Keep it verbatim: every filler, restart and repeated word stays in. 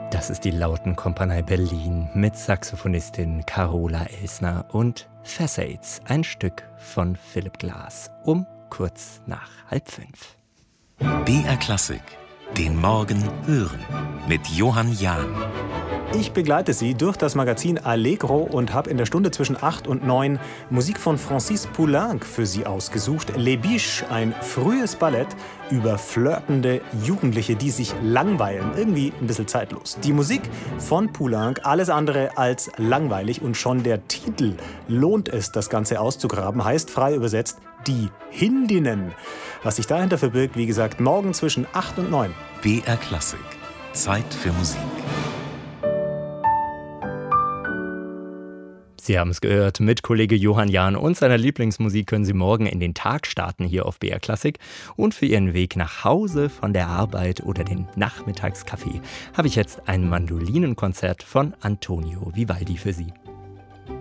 Das ist die Lautenkompanie Berlin mit Saxophonistin Carola Elsner und Facades, ein Stück von Philipp Glass, um kurz nach halb fünf. B R Klassik, den Morgen hören mit Johann Jahn. Ich begleite Sie durch das Magazin Allegro und habe in der Stunde zwischen acht und neun Musik von Francis Poulenc für Sie ausgesucht. Les Biches, ein frühes Ballett über flirtende Jugendliche, die sich langweilen. Irgendwie ein bisschen zeitlos. Die Musik von Poulenc, alles andere als langweilig, und schon der Titel lohnt es, das Ganze auszugraben, heißt frei übersetzt Die Hindinnen. Was sich dahinter verbirgt, wie gesagt, morgen zwischen acht und neun. B R Klassik, Zeit für Musik. Sie haben es gehört, mit Kollege Johann Jahn und seiner Lieblingsmusik können Sie morgen in den Tag starten hier auf B R Klassik. Und für Ihren Weg nach Hause von der Arbeit oder den Nachmittagskaffee habe ich jetzt ein Mandolinenkonzert von Antonio Vivaldi für Sie.